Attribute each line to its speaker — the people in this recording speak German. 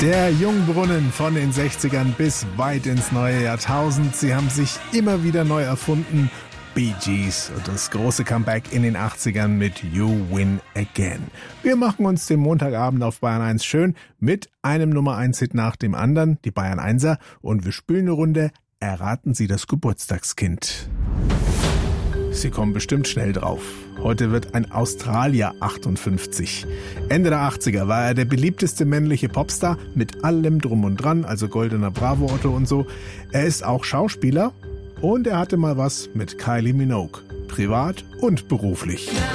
Speaker 1: Der Jungbrunnen von den 60ern bis weit ins neue Jahrtausend. Sie haben sich immer wieder neu erfunden. Bee Gees und das große Comeback in den 80ern mit You Win Again. Wir machen uns den Montagabend auf Bayern 1 schön mit einem Nummer 1 Hit nach dem anderen, die Bayern 1er, und wir spielen eine Runde Erraten Sie das Geburtstagskind. Sie kommen bestimmt schnell drauf. Heute wird ein Australier 58. Ende der 80er war er der beliebteste männliche Popstar mit allem drum und dran, also goldener Bravo-Otto und so. Er ist auch Schauspieler und er hatte mal was mit Kylie Minogue, privat und beruflich.